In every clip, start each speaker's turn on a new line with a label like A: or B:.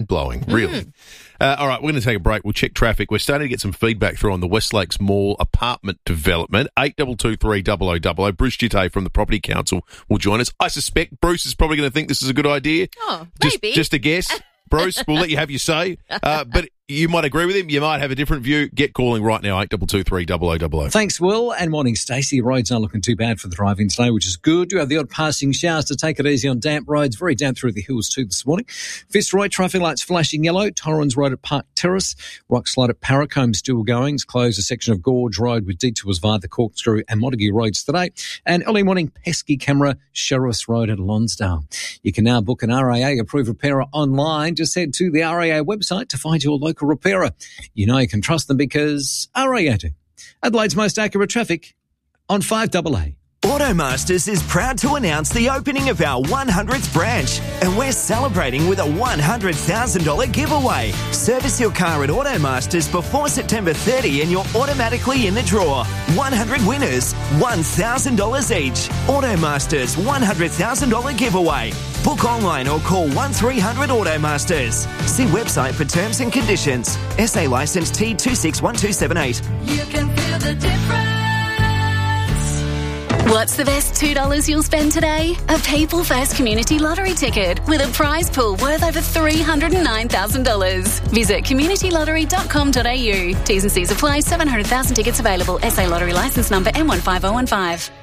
A: blowing, really. All right, we're going to take a break. We'll check traffic. We're starting to get some feedback through on the West Lakes Mall apartment development. 8223 Bruce Gitte from the Property Council will join us. I suspect Bruce is probably going to think this is a good idea.
B: Oh, maybe.
A: Just a guess. Bruce, we'll let you have your say. But you might agree with him. You might have a different view. Get calling right now, 8223
C: Thanks, Will. And morning, Stacey. Roads aren't looking too bad for the drive-in today, which is good. You have the odd passing showers to take it easy on damp roads. Very damp through the hills too this morning. Fitzroy, traffic lights flashing yellow. Torrens Road at Park Terrace. Rock Slide at Paracombe still going. It's closed a section of Gorge Road with detours via the Corkscrew and Montague roads today. And early morning, pesky camera, Sheriffs Road at Lonsdale. You can now book an RAA-approved repairer online. Just head to the RAA website to find your local repairer. You know you can trust them because RAA do. Adelaide's most accurate traffic on 5AA.
D: Automasters is proud to announce the opening of our 100th branch, and we're celebrating with a $100,000 giveaway. Service your car at Automasters before September 30 and you're automatically in the draw. 100 winners, $1,000 each. Automasters $100,000 giveaway. Book online or call 1300 Automasters. See website for terms and conditions. SA licence T261278.
E: You can feel the difference.
F: What's the best $2 you'll spend today? A People First Community Lottery ticket with a prize pool worth over $309,000. Visit communitylottery.com.au. T's and C's apply. 700,000 tickets available. SA Lottery licence number M15015.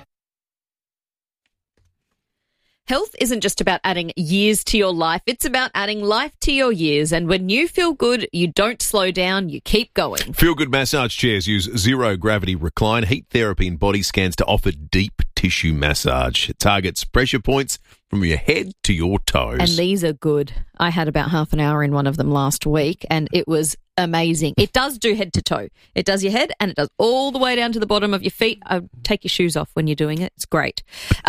B: Health isn't just about adding years to your life, it's about adding life to your years. And when you feel good, you don't slow down, you keep going.
A: Feel Good massage chairs use zero-gravity recline, heat therapy and body scans to offer deep tissue massage. It targets pressure points from your head to your toes.
B: And these are good. I had about half an hour in one of them last week, and it was amazing. It does do head to toe. It does your head, and it does all the way down to the bottom of your feet. Take your shoes off when you're doing it. It's great.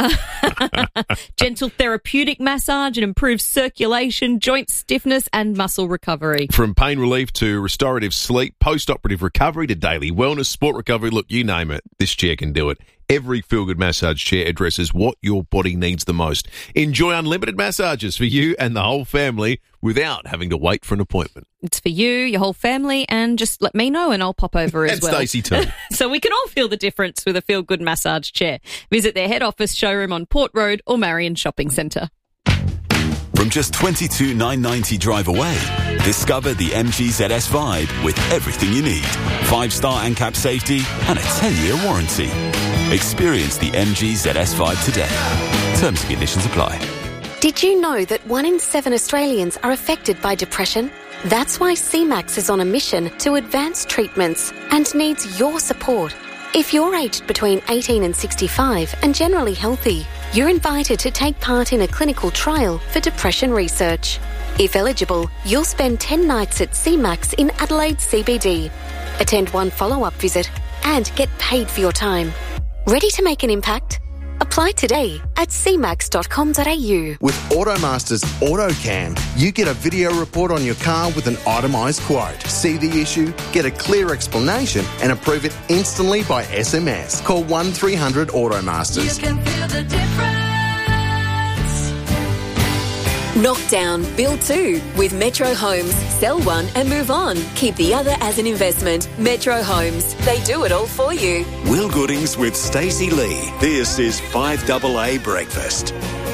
B: Gentle therapeutic massage. It improves circulation, joint stiffness, and muscle recovery.
A: From pain relief to restorative sleep, post-operative recovery to daily wellness, sport recovery, look, you name it, this chair can do it. Every Feel Good massage chair addresses what your body needs the most. Enjoy unlimited massages for you and the whole family without having to wait for an appointment.
B: It's for you, your whole family, and just let me know and I'll pop over as well.
A: And Stacey too.
B: So we can all feel the difference with a Feel Good massage chair. Visit their head office showroom on Port Road or Marion Shopping Centre.
G: From just $22,990 drive away, discover the MG ZS Vibe with everything you need. 5-star ANCAP safety and a 10-year warranty. Experience the MG ZS Vibe today. Terms and conditions apply.
F: Did you know that 1 in 7 Australians are affected by depression? That's why CMAX is on a mission to advance treatments and needs your support. If you're aged between 18 and 65 and generally healthy, you're invited to take part in a clinical trial for depression research. If eligible, you'll spend 10 nights at CMAX in Adelaide CBD, attend 1 follow-up visit and get paid for your time. Ready to make an impact? Apply today at cmax.com.au.
H: With Automasters AutoCam, you get a video report on your car with an itemised quote. See the issue, get a clear explanation and approve it instantly by SMS. Call 1300 Automasters.
E: You can feel the difference.
I: Knock down, build 2 with Metro Homes. Sell one and move on. Keep the other as an investment. Metro Homes. They do it all for you.
G: Will Goodings with Stacey Lee. This is 5AA Breakfast.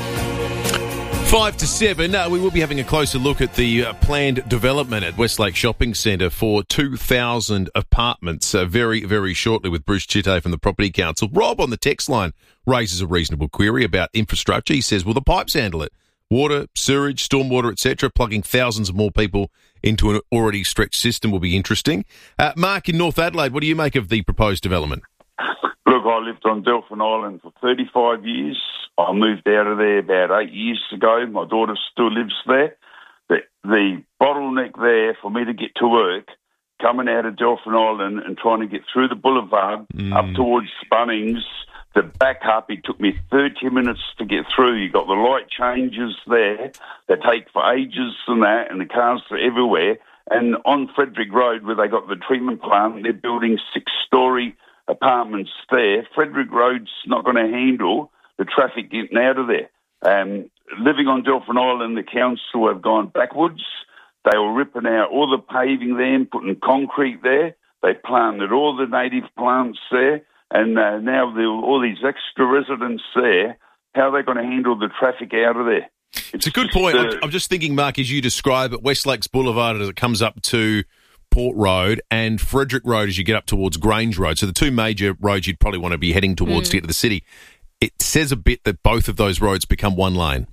A: 5 to 7, we will be having a closer look at the planned development at Westlake Shopping Centre for 2,000 apartments very, very shortly with Bruce Gitte from the Property Council. Rob on the text line raises a reasonable query about infrastructure. He says, will the pipes handle it? Water, sewage, stormwater, etc. Plugging thousands of more people into an already stretched system will be interesting. Mark in North Adelaide, what do you make of the proposed development?
J: Look, I lived on Delphin Island for 35 years. I moved out of there about 8 years ago. My daughter still lives there. The bottleneck there for me to get to work, coming out of Delphin Island and trying to get through the boulevard up towards Bunnings, the back up, it took me 30 minutes to get through. You got the light changes there that take for ages and that, and the cars are everywhere. And on Frederick Road, where they got the treatment plant, they're building 6-storey apartments there. Frederick Road's not going to handle the traffic getting out of there. Living on Delphin Island, the council have gone backwards. ripping out all the paving there and putting concrete there. They planted all the native plants there, and now all these extra residents there, how are they going to handle the traffic out of there?
A: It's a good point. I'm just thinking, Mark, as you describe it, West Lakes Boulevard as it comes up to Port Road and Frederick Road as you get up towards Grange Road. So the two major roads you'd probably want to be heading towards to get to the city. It says a bit that both of those roads become one lane.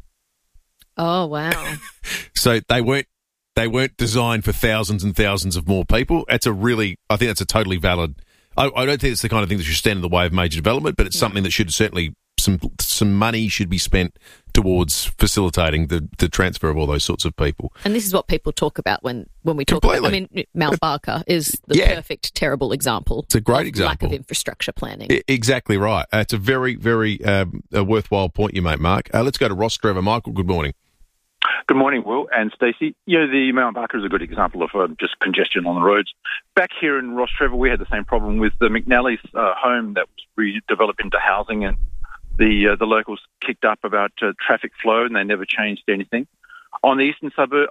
B: Oh, wow.
A: So they weren't designed for thousands and thousands of more people. I think that's a totally valid. I don't think it's the kind of thing that should stand in the way of major development, but it's something that should certainly some money should be spent towards facilitating the transfer of all those sorts of people.
B: And this is what people talk about when we talk about, Mount Barker is the perfect, terrible example.
A: It's a great example.
B: Lack of infrastructure planning.
A: Exactly right. It's a very, very a worthwhile point you make, Mark. Let's go to Ross Trevor. Michael, good morning.
K: Good morning, Will and Stacey. The Mount Barker is a good example of just congestion on the roads. Back here in Ross Trevor, we had the same problem with the McNally's home that was redeveloped into housing, and the locals kicked up about traffic flow, and they never changed anything. On the eastern suburbs,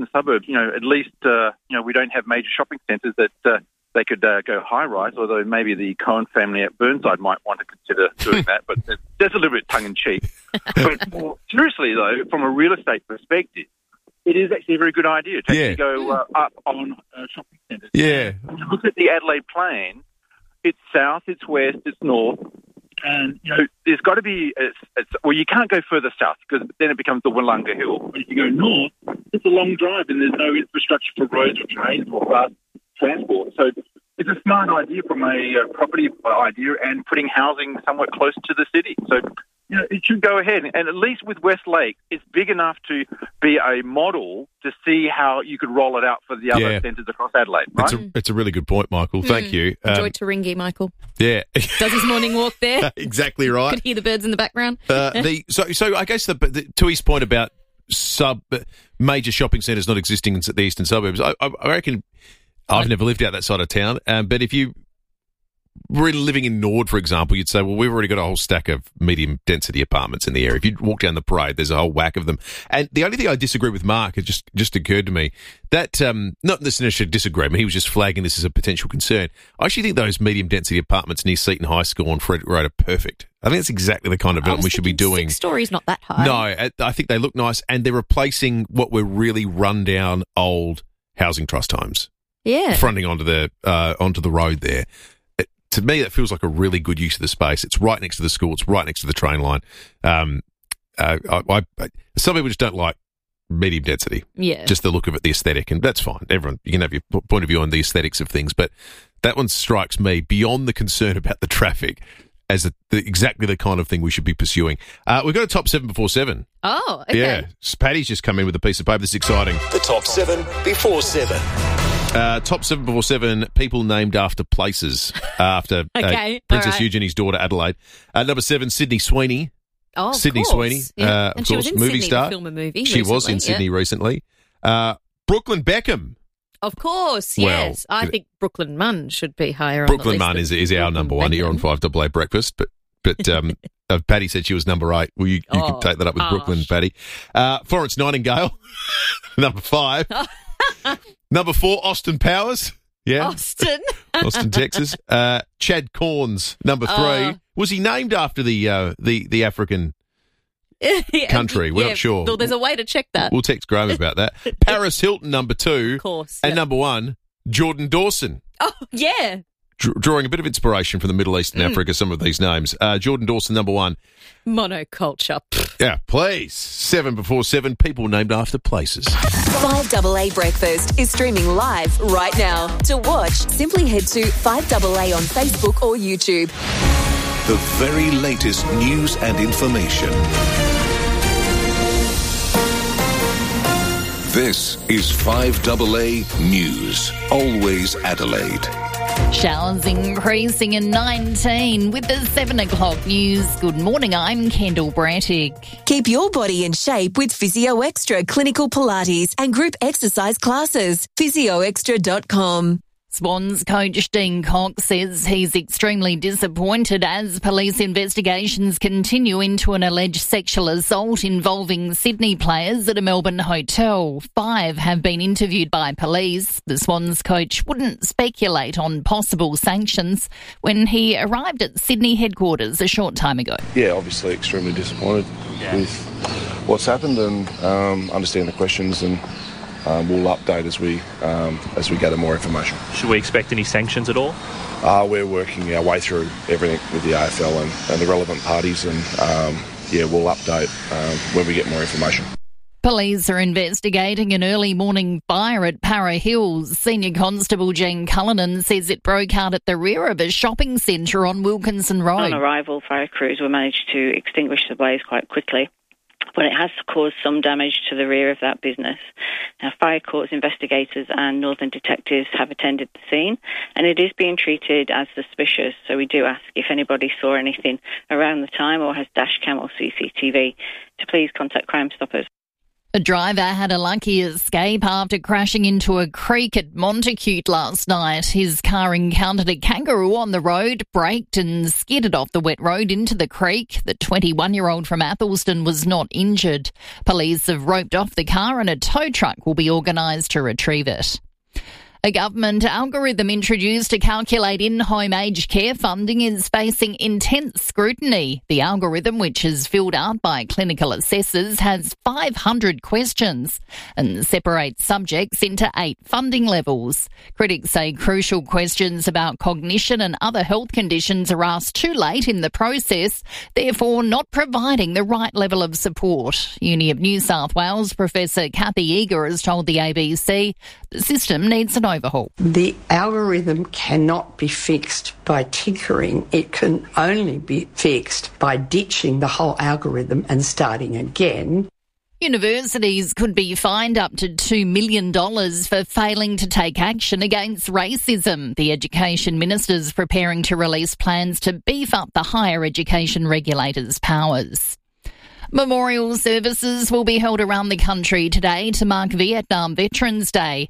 K: at least we don't have major shopping centres that they could go high-rise, although maybe the Cohen family at Burnside might want to consider doing that, but that's a little bit tongue-in-cheek. But more seriously, though, from a real estate perspective, it is actually a very good idea to actually go up on shopping centres.
A: Yeah.
K: When you look at the Adelaide Plain, it's south, it's west, it's north, and, there's got to be, you can't go further south because then it becomes the Wollonga Hill. But if you go north, it's a long drive and there's no infrastructure for roads or trains or bus transport. So it's a smart idea from a property idea and putting housing somewhat close to the city. So, it should go ahead. And at least with Westlake, it's big enough to be a model to see how you could roll it out for the other centres across Adelaide, right?
A: It's a really good point, Michael. Thank you.
B: Enjoy Taringi, Michael.
A: Yeah.
B: Does his morning walk there.
A: Exactly right.
B: Could hear the birds in the background.
A: So I guess to his point about major shopping centres not existing in the eastern suburbs, I reckon I've never lived out that side of town, but if you were living in Nord, for example, you'd say, well, we've already got a whole stack of medium-density apartments in the area. If you walk down the parade, there's a whole whack of them. And the only thing I disagree with Mark, it just occurred to me, that, not necessarily disagreement, he was just flagging this as a potential concern. I actually think those medium-density apartments near Seton High School on Frederick Road are perfect. I think that's exactly the kind of development we should be doing.
B: 6 stories not that high.
A: No, I think they look nice, and they're replacing what were really run-down old housing trust homes.
B: Yeah.
A: Fronting onto the road there. To me, that feels like a really good use of the space. It's right next to the school. It's right next to the train line. Some people just don't like medium density. Yeah. Just the look of it, the aesthetic, and that's fine. Everyone, you can have your point of view on the aesthetics of things, but that one strikes me beyond the concern about the traffic as exactly the kind of thing we should be pursuing. We've got a top 7 before 7.
B: Oh, okay.
A: Yeah. Patty's just come in with a piece of paper. This is exciting.
L: The top 7 before 7.
A: Top 7 before 7 people named after places after Princess Eugenie's daughter Adelaide. Number 7, Sydney Sweeney.
B: Oh,
A: Sydney
B: of course.
A: Sweeney,
B: Yeah.
A: of
B: and she
A: course,
B: was in
A: movie
B: Sydney
A: star.
B: to film a movie
A: She
B: recently,
A: was in Sydney recently. Brooklyn Beckham.
B: Of course,
A: Well,
B: yes. I think Brooklyn Munn should be higher on
A: Brooklyn
B: the
A: Munn
B: list.
A: is our number one here on 5AA Breakfast, but Patty said she was number 8. Well, you could take that up with Brooklyn, Patty. Florence Nightingale, number 5. Number 4, Austin Powers. Yeah. Austin, Texas. Chad Corns, number 3. Was he named after the African country? We're not sure.
B: Well, there's a way to check that.
A: We'll text Graham about that. Paris Hilton, number 2.
B: Of course.
A: And number 1, Jordan Dawson.
B: Oh, yeah.
A: Drawing a bit of inspiration from the Middle East and Africa, some of these names. Jordan Dawson, number 1.
B: Monoculture.
A: Yeah, please. 7 before 7, people named after places.
I: 5AA Breakfast is streaming live right now. To watch, simply head to 5AA on Facebook or YouTube.
L: The very latest news and information. This is 5AA News. Always Adelaide.
M: Showers increasing in 19 with the 7 o'clock news. Good morning, I'm Kendall Brattick.
I: Keep your body in shape with Physio Extra clinical Pilates and group exercise classes. PhysioExtra.com.
M: Swans coach Dean Cox says he's extremely disappointed as police investigations continue into an alleged sexual assault involving Sydney players at a Melbourne hotel. 5 have been interviewed by police. The Swans coach wouldn't speculate on possible sanctions when he arrived at Sydney headquarters a short time ago.
N: Yeah, obviously extremely disappointed with what's happened and understand the questions, and we'll update as we gather more information.
O: Should we expect any sanctions at all?
N: We're working our way through everything with the AFL and the relevant parties, and we'll update when we get more information.
M: Police are investigating an early morning fire at Para Hills. Senior Constable Jane Cullinan says it broke out at the rear of a shopping centre on Wilkinson Road.
P: On arrival, fire crews were managed to extinguish the blaze quite quickly, but it has caused some damage to the rear of that business. Now, Fire Courts investigators and Northern detectives have attended the scene, and it is being treated as suspicious, so we do ask if anybody saw anything around the time or has dash cam or CCTV to please contact Crime Stoppers.
M: A driver had a lucky escape after crashing into a creek at Montacute last night. His car encountered a kangaroo on the road, braked and skidded off the wet road into the creek. The 21-year-old from Athelston was not injured. Police have roped off the car and a tow truck will be organised to retrieve it. A government algorithm introduced to calculate in-home aged care funding is facing intense scrutiny. The algorithm, which is filled out by clinical assessors, has 500 questions and separates subjects into 8 funding levels. Critics say crucial questions about cognition and other health conditions are asked too late in the process, therefore not providing the right level of support. Uni of New South Wales Professor Kathy Eager has told the ABC the system needs an overhaul.
Q: The algorithm cannot be fixed by tinkering. It can only be fixed by ditching the whole algorithm and starting again.
M: Universities could be fined up to $2 million for failing to take action against racism. The Education Minister's preparing to release plans to beef up the higher education regulators' powers. Memorial services will be held around the country today to mark Vietnam Veterans Day.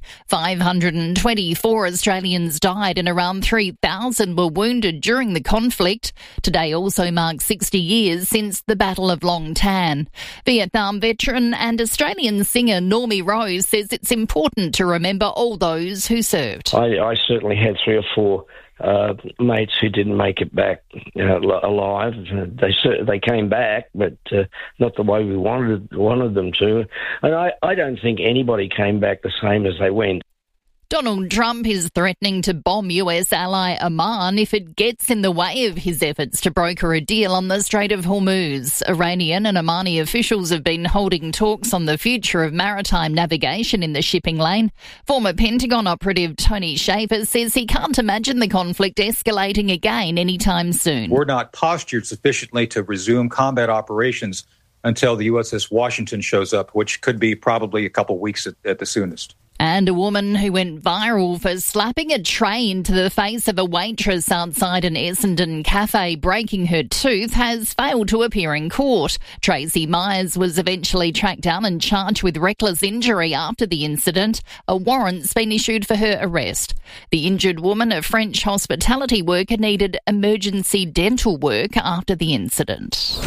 M: 524 Australians died and around 3,000 were wounded during the conflict. Today also marks 60 years since the Battle of Long Tan. Vietnam veteran and Australian singer Normie Rose says it's important to remember all those who served.
R: I certainly had 3 or 4 mates who didn't make it back alive. They came back, but not the way we wanted them to. And I don't think anybody came back the same as they went.
M: Donald Trump is threatening to bomb US ally Oman if it gets in the way of his efforts to broker a deal on the Strait of Hormuz. Iranian and Omani officials have been holding talks on the future of maritime navigation in the shipping lane. Former Pentagon operative Tony Shaffer says he can't imagine the conflict escalating again anytime soon.
S: We're not postured sufficiently to resume combat operations until the USS Washington shows up, which could be probably a couple weeks at the soonest.
M: And a woman who went viral for slapping a tray into the face of a waitress outside an Essendon cafe, breaking her tooth, has failed to appear in court. Tracy Myers was eventually tracked down and charged with reckless injury after the incident. A warrant's been issued for her arrest. The injured woman, a French hospitality worker, needed emergency dental work after the incident.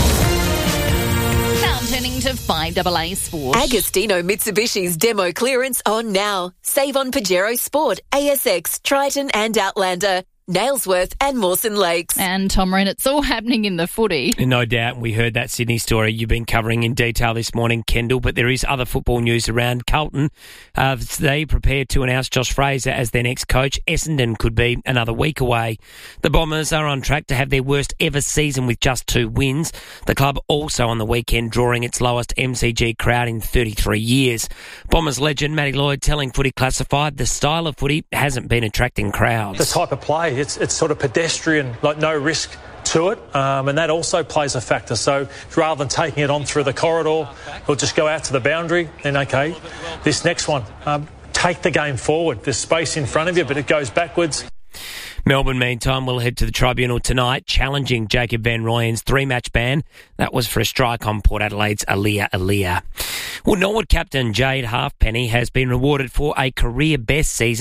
M: Now turning to 5AA Sport.
I: Agostino Mitsubishi's demo clearance on now. Save on Pajero Sport, ASX, Triton and Outlander. Nailsworth and Mawson Lakes.
M: And Tom Wren, it's all happening in the footy.
T: No doubt. We heard that Sydney story you've been covering in detail this morning, Kendall, but there is other football news around. Carlton, they prepared to announce Josh Fraser as their next coach. Essendon could be another week away. The Bombers are on track to have their worst ever season with just 2 wins. The club also on the weekend drawing its lowest MCG crowd in 33 years. Bombers legend Matty Lloyd telling Footy Classified the style of footy hasn't been attracting crowds.
U: The type of play, it's sort of pedestrian, like no risk to it, and that also plays a factor. So rather than taking it on through the corridor, we'll just go out to the boundary, then okay, this next one, take the game forward. There's space in front of you, but it goes backwards.
T: Melbourne, meantime, will head to the tribunal tonight, challenging Jacob Van Rooyen's 3-match ban. That was for a strike on Port Adelaide's Alia. Well, Norwood captain Jade Halfpenny has been rewarded for a career-best season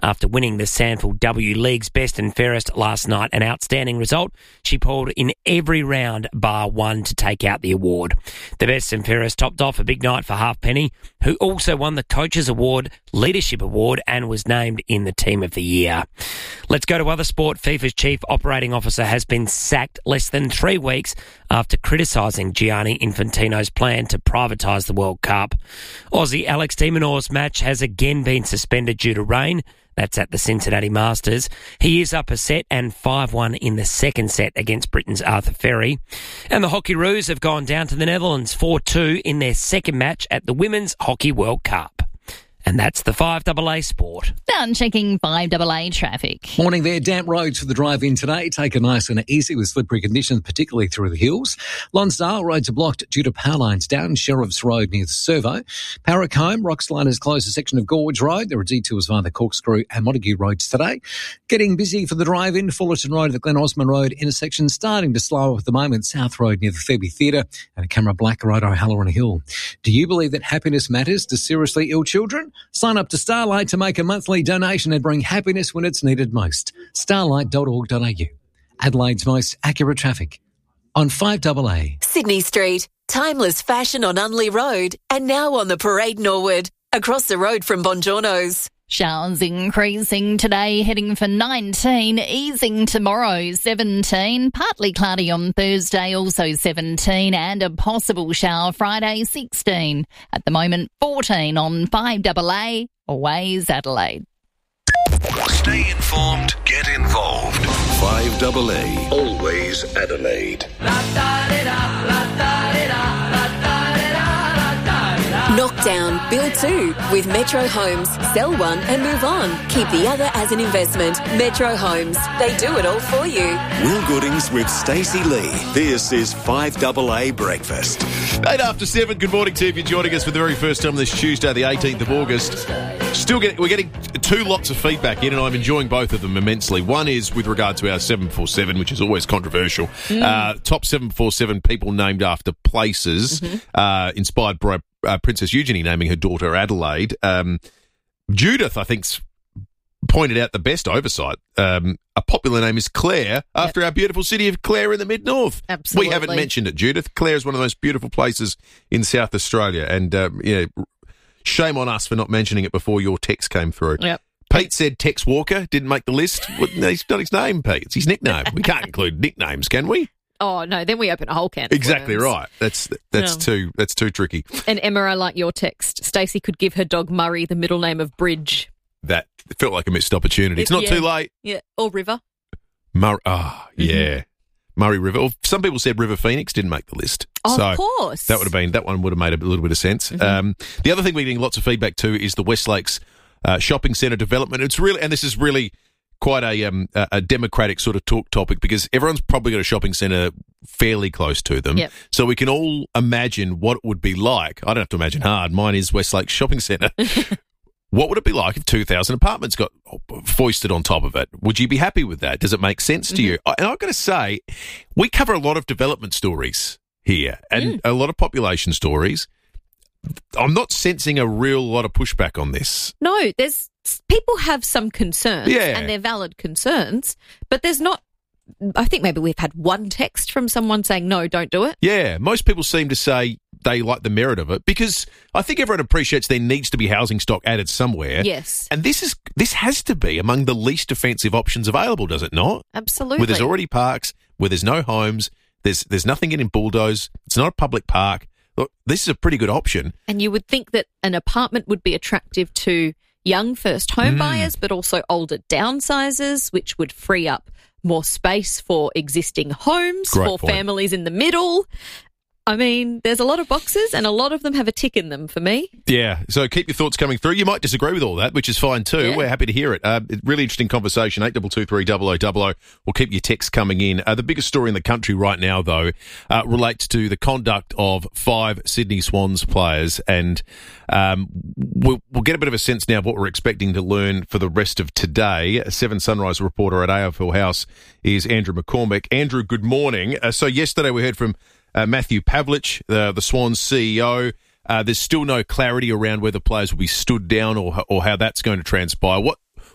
T: after winning the Sandford W League's Best and Fairest last night. An outstanding result. She pulled in every round bar one to take out the award. The Best and Fairest topped off a big night for Halfpenny, who also won the Coaches Award, Leadership Award, and was named in the Team of the Year. Let's go to other sport. FIFA's Chief Operating Officer has been sacked less than 3 weeks after criticising Gianni Infantino's plan to privatise the World Cup. Aussie Alex de Minaur's match has again been suspended due to rain. That's at the Cincinnati Masters. He is up a set and 5-1 in the second set against Britain's Arthur Ferry. And the Hockeyroos have gone down to the Netherlands 4-2 in their second match at the Women's Hockey World Cup. And that's the 5AA Sport.
M: Down checking 5AA traffic.
C: Morning there. Damp roads for the drive-in today. Take it nice and easy with slippery conditions, particularly through the hills. Lonsdale roads are blocked due to power lines down Sheriff's Road near the Servo. Parracombe, Roxline has closed a section of Gorge Road. There are detours via the Corkscrew and Montague roads today. Getting busy for the drive-in. Fullerton Road at the Glen Osmond Road intersection starting to slow at the moment. South Road near the Phoebe Theatre and Camera Black Road, O'Halloran Hill. Do you believe that happiness matters to seriously ill children? Sign up to Starlight to make a monthly donation and bring happiness when it's needed most. Starlight.org.au. Adelaide's most accurate traffic on 5AA.
I: Sydney Street. Timeless fashion on Unley Road and now on the Parade Norwood. Across the road from Bongiorno's.
M: Showers increasing today, heading for 19, easing tomorrow, 17, partly cloudy on Thursday, also 17, and a possible shower Friday, 16. At the moment, 14 on 5AA, Waze Adelaide.
L: Stay informed, get involved. 5AA, always Adelaide.
I: Knockdown, build two with Metro Homes. Sell one and move on. Keep the other as an investment. Metro Homes. They do it all for you.
V: Will Goodings with Stacey Lee. This is 5AA Breakfast.
A: 8 after 7. Good morning to you if you're joining us for the very first time this Tuesday, the 18th of August. We're getting two lots of feedback in, and I'm enjoying both of them immensely. One is with regard to our 747, which is always controversial. Top 747 people named after places, inspired by Princess Eugenie naming her daughter Adelaide. Judith, I think, pointed out the best oversight. A popular name is Clare, after our beautiful city of Clare in the mid-north.
B: Absolutely.
A: We haven't mentioned it, Judith. Clare is one of the most beautiful places in South Australia, and shame on us for not mentioning it before your text came through.
B: Yep.
A: Pete said Tex Walker didn't make the list. Well, he's not his name, Pete. It's his nickname. We can't include nicknames, can we?
B: Oh, no, then we open a whole can of
A: Exactly
B: worms.
A: right. That's too tricky.
B: And Emma, I like your text. Stacey could give her dog Murray the middle name of Bridge.
A: That felt like a missed opportunity. It's not too late.
B: Yeah, or River.
A: Yeah. Murray River. Or some people said River Phoenix didn't make the list.
B: Oh,
A: so
B: of course.
A: That one would have made a little bit of sense. The other thing we're getting lots of feedback to is the West Lakes shopping centre development. It's really, and this is really quite a democratic sort of talk topic because everyone's probably got a shopping centre fairly close to them.
B: Yep.
A: So we can all imagine what it would be like. I don't have to imagine hard. Mine is West Lakes Shopping Centre. What would it be like if 2,000 apartments got foisted on top of it? Would you be happy with that? Does it make sense to you? And I've got to say, we cover a lot of development stories here and a lot of population stories. I'm not sensing a real lot of pushback on this.
B: No, people have some concerns,
A: Yeah.
B: and they're valid concerns, but there's not. I think maybe we've had one text from someone saying, no, don't do it.
A: Yeah, most people seem to say they like the merit of it because I think everyone appreciates there needs to be housing stock added somewhere.
B: Yes.
A: And this has to be among the least offensive options available, does it not?
B: Absolutely.
A: Where there's already parks, where there's no homes, there's nothing getting bulldozed, it's not a public park. Look, this is a pretty good option.
B: And you would think that an apartment would be attractive to young first home buyers, but also older downsizers, which would free up more space for existing homes,
A: Great
B: for
A: point.
B: families in the middle. I mean, there's a lot of boxes and a lot of them have a tick in them for me.
A: Yeah, so keep your thoughts coming through. You might disagree with all that, which is fine too.
B: Yeah.
A: We're happy to hear it. Really interesting conversation, 8223 We'll keep your texts coming in. The biggest story in the country right now, though, relates to the conduct of 5 Sydney Swans players, and we'll get a bit of a sense now of what we're expecting to learn for the rest of today. 7 Sunrise reporter at AFL House is Andrew McCormick. Andrew, good morning. So yesterday we heard from Matthew Pavlich, the Swans CEO. There's still no clarity around whether players will be stood down or how that's going to transpire.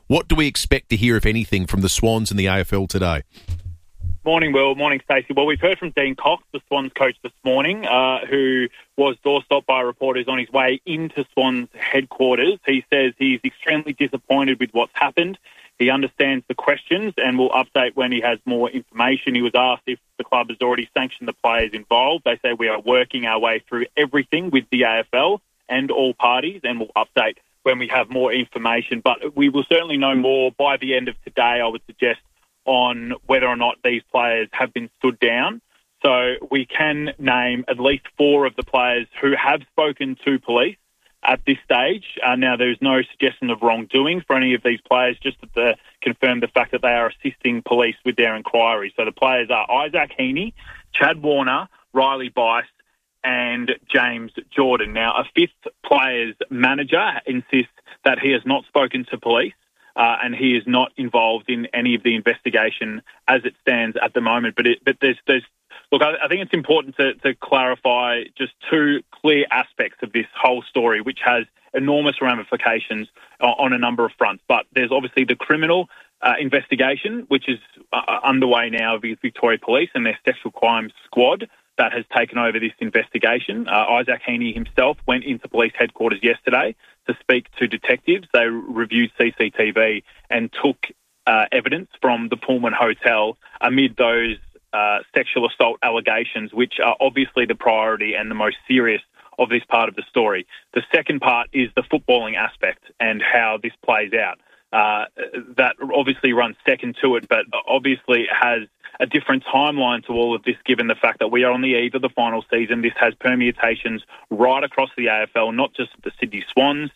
A: What do we expect to hear, if anything, from the Swans in the AFL today?
D: Morning, Will. Morning, Stacey. Well, we've heard from Dean Cox, the Swans coach this morning, who was doorstopped by reporters on his way into Swans headquarters. He says he's extremely disappointed with what's happened. He understands the questions and will update when he has more information. He was asked if the club has already sanctioned the players involved. They say we are working our way through everything with the AFL and all parties, and will update when we have more information. But we will certainly know more by the end of today, I would suggest, on whether or not these players have been stood down. So we can name at least 4 of the players who have spoken to police at this stage. Now, there's no suggestion of wrongdoing for any of these players, just to confirm the fact that they are assisting police with their inquiry. So the players are Isaac Heaney, Chad Warner, Riley Bice, and James Jordan. Now, a 5th player's manager insists that he has not spoken to police. And he is not involved in any of the investigation as it stands at the moment. But there's look, I think it's important to clarify just 2 clear aspects of this whole story, which has enormous ramifications on a number of fronts. But there's obviously the criminal investigation, which is underway now with Victoria Police and their sexual crimes squad that has taken over this investigation. Isaac Heaney himself went into police headquarters yesterday to speak to detectives. They reviewed CCTV and took evidence from the Pullman Hotel amid those sexual assault allegations, which are obviously the priority and the most serious of this part of the story. The second part is the footballing aspect and how this plays out. That obviously runs second to it, but obviously has a different timeline to all of this, given the fact that we are on the eve of the final season. This has permutations right across the AFL, not just the Sydney Swans.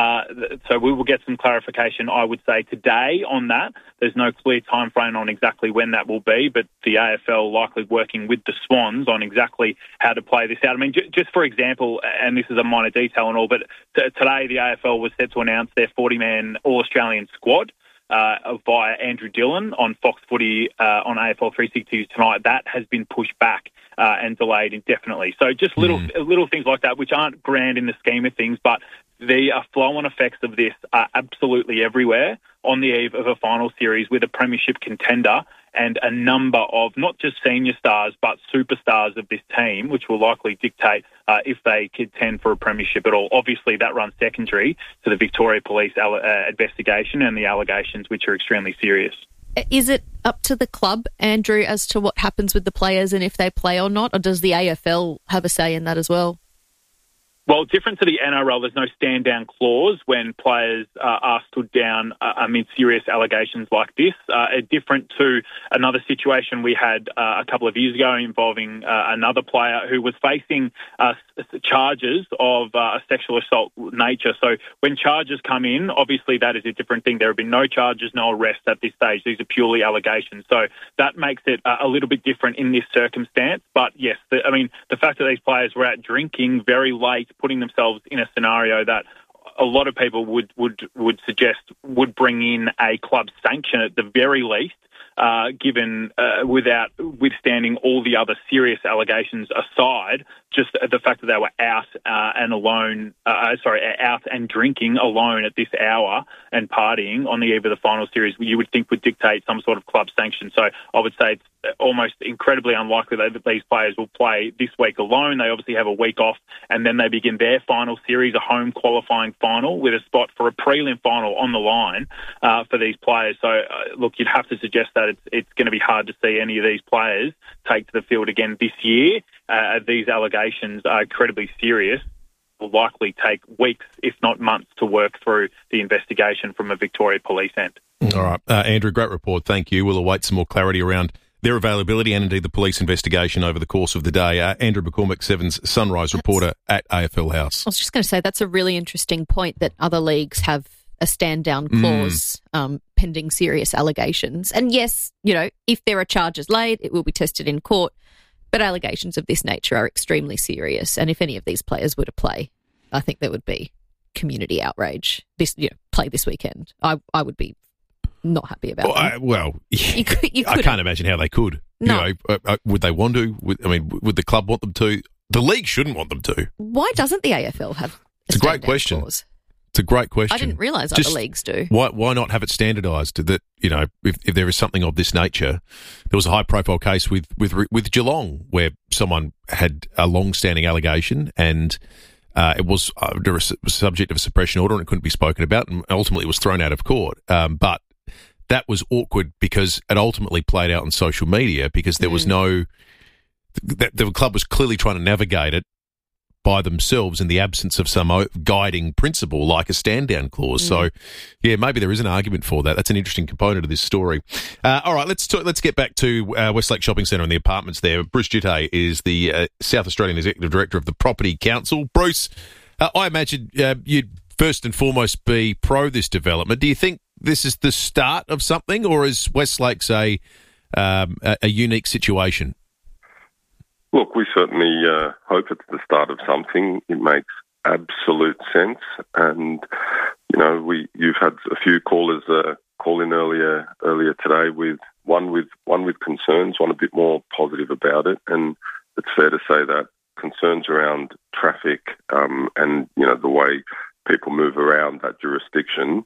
D: So we will get some clarification, I would say, today on that. There's no clear time frame on exactly when that will be, but the AFL likely working with the Swans on exactly how to play this out. I mean, just for example, and this is a minor detail and all, but today the AFL was set to announce their 40-man All-Australian squad via Andrew Dillon on Fox Footy on AFL 360 tonight. That has been pushed back and delayed indefinitely. So just little things like that, which aren't grand in the scheme of things, but the flow-on effects of this are absolutely everywhere on the eve of a final series with a premiership contender and a number of not just senior stars but superstars of this team, which will likely dictate if they contend for a premiership at all. Obviously, that runs secondary to the Victoria Police investigation and the allegations, which are extremely serious.
B: Is it up to the club, Andrew, as to what happens with the players and if they play or not, or does the AFL have a say in that as well?
D: Well, different to the NRL, there's no stand-down clause when players are stood down amid serious allegations like this. Different to another situation we had a couple of years ago involving another player who was facing charges of a sexual assault nature. So when charges come in, obviously that is a different thing. There have been no charges, no arrests at this stage. These are purely allegations. So that makes it a little bit different in this circumstance. But yes, the fact that these players were out drinking very late, putting themselves in a scenario that a lot of people would suggest would bring in a club sanction at the very least, given without withstanding all the other serious allegations aside, just the fact that they were out out and drinking alone at this hour and partying on the eve of the final series, you would think would dictate some sort of club sanction. So I would say it's almost incredibly unlikely that these players will play this week alone. They obviously have a week off, and then they begin their final series, a home qualifying final with a spot for a prelim final on the line for these players. So, look, you'd have to suggest that it's going to be hard to see any of these players take to the field again this year. These allegations are incredibly serious. Will likely take weeks, if not months, to work through the investigation from a Victoria Police end.
A: All right. Andrew, great report. Thank you. We'll await some more clarity around their availability and indeed the police investigation over the course of the day. Andrew McCormick, Seven's Sunrise reporter at AFL House.
B: I was just going to say that's a really interesting point, that other leagues have a stand-down clause pending serious allegations. And yes, if there are charges laid, it will be tested in court. But allegations of this nature are extremely serious. And if any of these players were to play, I think there would be community outrage. Play this weekend. I would be not happy about that.
A: I can't imagine how they could.
B: No.
A: Would they want to? Would the club want them to? The league shouldn't want them to.
B: Why doesn't the AFL have
A: It's a great question.
B: Clause?
A: It's a great question.
B: I didn't realise
A: Just
B: other leagues do.
A: Why not have it standardised that, you know, if there is something of this nature? There was a high-profile case with Geelong where someone had a long-standing allegation and it was subject of a suppression order and it couldn't be spoken about, and ultimately was thrown out of court. But that was awkward because it ultimately played out on social media because there was no... The club was clearly trying to navigate it by themselves in the absence of some guiding principle like a stand-down clause. So, yeah, maybe there is an argument for that. That's an interesting component of this story. All right, let's get back to Westlake Shopping Centre and the apartments there. Bruce Jitte is the South Australian Executive Director of the Property Council. Bruce, I imagine you'd first and foremost be pro this development. Do you think this is the start of something, or is Westlake's a unique situation?
F: Look, we certainly hope it's the start of something. It makes absolute sense, and you know, you've had a few callers call in earlier today with one with concerns, one a bit more positive about it, and it's fair to say that concerns around traffic and you know the way people move around that jurisdiction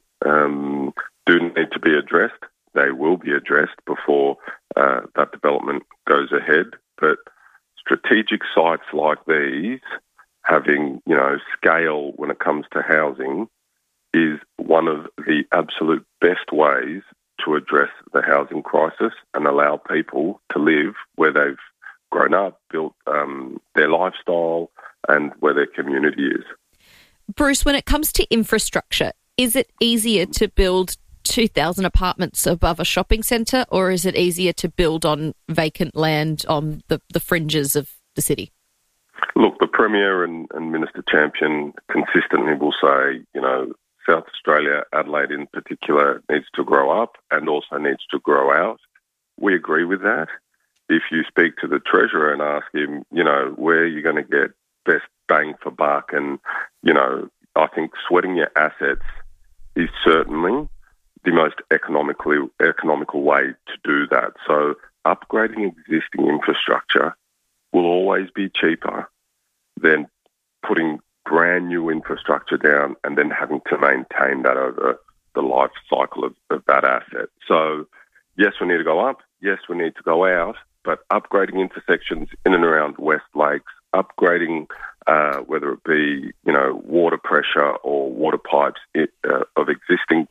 F: do need to be addressed. They will be addressed before that development goes ahead, but strategic sites like these, having, you know, scale when it comes to housing, is one of the absolute best ways to address the housing crisis and allow people to live where they've grown up, built their lifestyle, and where their community is.
B: Bruce, when it comes to infrastructure, is it easier to build 2,000 apartments above a shopping centre, or is it easier to build on vacant land on the fringes of the city?
F: Look, the Premier and Minister Champion consistently will say, you know, South Australia, Adelaide in particular, needs to grow up and also needs to grow out. We agree with that. If you speak to the Treasurer and ask him, you know, where are you going to get best bang for buck, and, you know, I think sweating your assets is certainly the most economical way to do that. So upgrading existing infrastructure will always be cheaper than putting brand new infrastructure down and then having to maintain that over the life cycle of that asset. So yes, we need to go up. Yes, we need to go out. But upgrading intersections in and around West Lakes, upgrading whether it be, you know, water pressure or water pipes of existing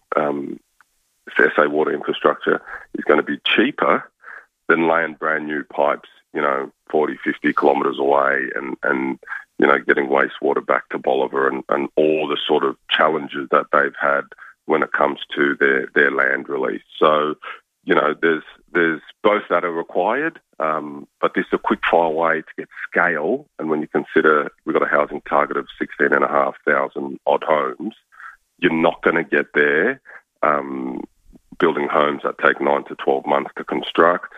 F: SA water infrastructure is going to be cheaper than laying brand new pipes, you know, 40, 50 kilometres away and you know, getting wastewater back to Bolivar and all the sort of challenges that they've had when it comes to their land release. So, you know, there's both that are required, but this is a quick fire way to get scale. And when you consider we've got a housing target of 16,500 odd homes, you're not going to get there building homes that take 9 to 12 months to construct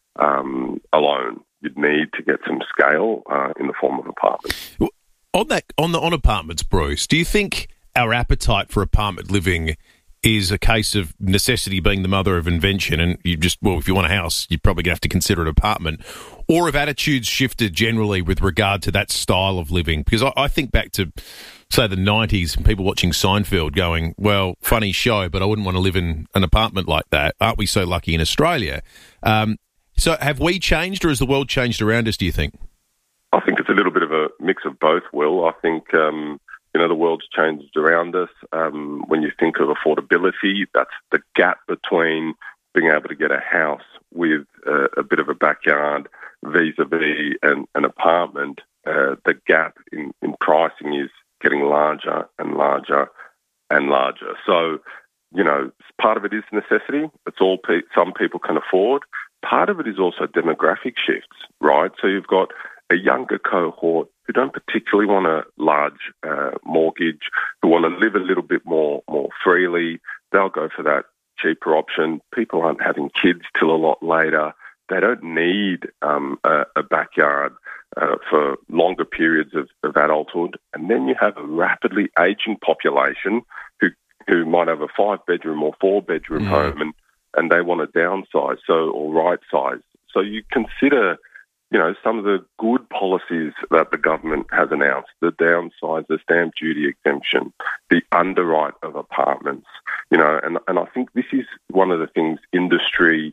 F: alone. You'd need to get some scale in the form of apartments.
A: On apartments, Bruce, do you think our appetite for apartment living is a case of necessity being the mother of invention, and if you want a house, you're probably going to have to consider an apartment, or have attitudes shifted generally with regard to that style of living? Because I think back to, say, the 90s, and people watching Seinfeld going, well, funny show, but I wouldn't want to live in an apartment like that. Aren't we so lucky in Australia? So have we changed, or has the world changed around us, do you think?
F: I think it's a little bit of a mix of both, Will. I think, you know, the world's changed around us. When you think of affordability, that's the gap between being able to get a house with a bit of a backyard vis-a-vis an apartment. The gap in pricing is getting larger and larger and larger. So, you know, part of it is necessity. It's all some people can afford. Part of it is also demographic shifts, right? So you've got a younger cohort who don't particularly want a large mortgage, who want to live a little bit more freely. They'll go for that cheaper option. People aren't having kids till a lot later. They don't need a backyard for longer periods of adulthood. And then you have a rapidly aging population who might have a 5-bedroom or 4-bedroom home and they want to downsize or right size. So you consider some of the good policies that the government has announced, the downsides, the stamp duty exemption, the underwrite of apartments, and I think this is one of the things industry,